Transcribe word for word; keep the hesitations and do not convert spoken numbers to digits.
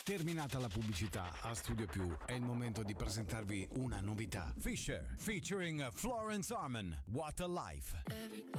Terminata la pubblicità, a Studio Più è il momento di presentarvi una novità. Fisher featuring Florence Harmon, What a Life.